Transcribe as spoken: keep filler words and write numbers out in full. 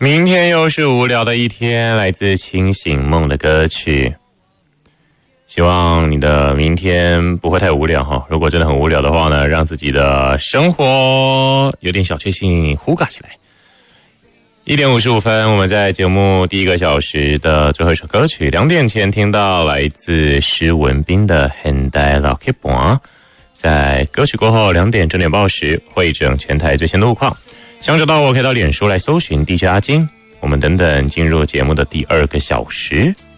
明天又是无聊的一天，来自清醒梦的歌曲。希望你的明天不会太无聊哈。如果真的很无聊的话呢，让自己的生活有点小确幸，呼嘎起来。一点五十五分，我们在节目第一个小时的最后一首歌曲，两点前听到来自施文彬的《现代老 K 盘》。在歌曲过后两点整点报时，会整全台最新路况。想知道我可以到脸书来搜寻 D J 阿金。我们等等进入节目的第二个小时。